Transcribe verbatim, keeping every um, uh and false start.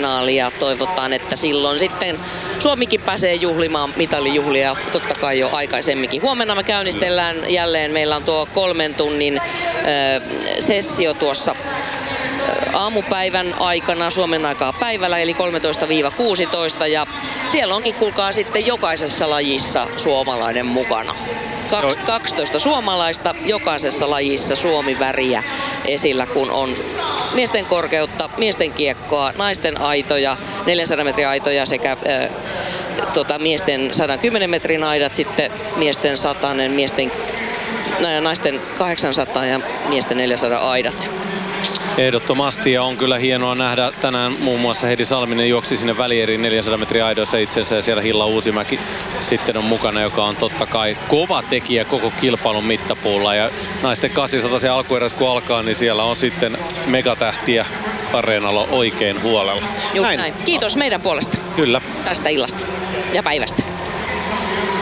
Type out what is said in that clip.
finaali ja toivotaan, että silloin sitten Suomikin pääsee juhlimaan mitalijuhlia totta kai jo aikaisemminkin. Huomenna me käynnistellään jälleen, meillä on tuo kolmen tunnin ö, sessio tuossa aamupäivän aikana Suomen aikaa päivällä, eli kolmetoista kuusitoista, ja siellä onkin kuulkaa sitten jokaisessa lajissa suomalainen mukana. kaksitoista suomalaista, jokaisessa lajissa Suomi-väriä esillä, kun on miesten korkeutta, miesten kiekkoa, naisten aitoja, neljänsadan metrin aitoja sekä äh, tota, miesten sadankymmenen metrin aidat, sitten miesten satanen, miesten, äh, naisten kahdeksansataa ja miesten neljänsadan aidat. Ehdottomasti, ja on kyllä hienoa nähdä tänään muun muassa Heidi Salminen juoksi sinne välieriin neljänsadan metrin aidoissa itsensä, ja siellä Hilla Uusimäki sitten on mukana, joka on totta kai kova tekijä koko kilpailun mittapuulla, ja naisten kahdeksansataa se alkueräs kun alkaa, niin siellä on sitten megatähtiä areenalla oikein huolella. Just näin. näin. Kiitos meidän puolesta. Kyllä. Tästä illasta ja päivästä.